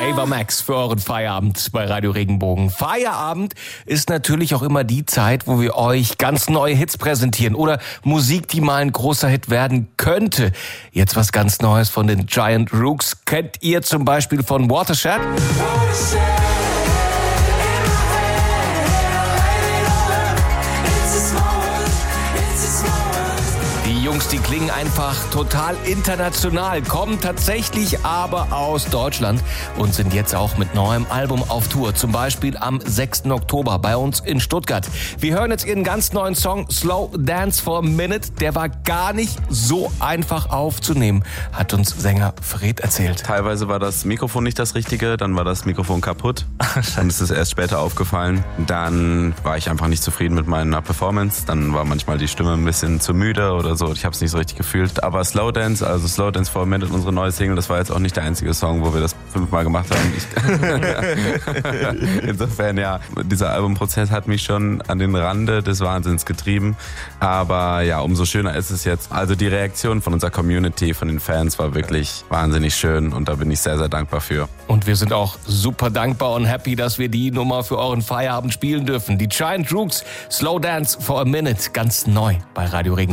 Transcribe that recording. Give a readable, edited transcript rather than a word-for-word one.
Ava Max für euren Feierabend bei Radio Regenbogen. Feierabend ist natürlich auch immer die Zeit, wo wir euch ganz neue Hits präsentieren oder Musik, die mal ein großer Hit werden könnte. Jetzt was ganz Neues von den Giant Rooks. Kennt ihr zum Beispiel von Watershed? Die Jungs, die klingen einfach total international, kommen tatsächlich aber aus Deutschland und sind jetzt auch mit neuem Album auf Tour. Zum Beispiel am 6. Oktober bei uns in Stuttgart. Wir hören jetzt ihren ganz neuen Song Slow Dance for a Minute. Der war gar nicht so einfach aufzunehmen, hat uns Sänger Fred erzählt. Teilweise war das Mikrofon nicht das Richtige, dann war das Mikrofon kaputt. Dann ist es erst später aufgefallen. Dann war ich einfach nicht zufrieden mit meiner Performance. Dann war manchmal die Stimme ein bisschen zu müde oder so. Ich habe es nicht so richtig gefühlt. Aber Slow Dance for a Minute, unsere neue Single, das war jetzt auch nicht der einzige Song, wo wir das 5-mal gemacht haben. Insofern, ja, dieser Albumprozess hat mich schon an den Rande des Wahnsinns getrieben. Aber ja, umso schöner ist es jetzt. Also die Reaktion von unserer Community, von den Fans war wirklich wahnsinnig schön und da bin ich sehr, sehr dankbar für. Und wir sind auch super dankbar und happy, dass wir die Nummer für euren Feierabend spielen dürfen. Die Giant Rooks, Slow Dance for a Minute, ganz neu bei Radio Regenbogen.